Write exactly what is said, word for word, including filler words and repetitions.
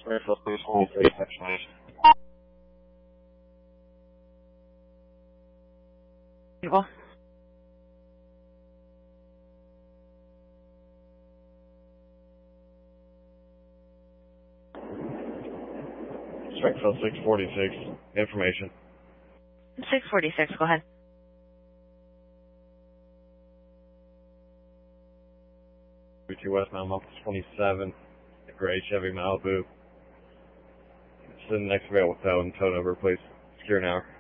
Springfield six forty-six, explanation. Well, Springfield six forty-six, information. six forty-six, go ahead. two westbound, Memphis twenty-seven, a gray Chevy Malibu. Send the next available tow and tow number, please. Secure an hour.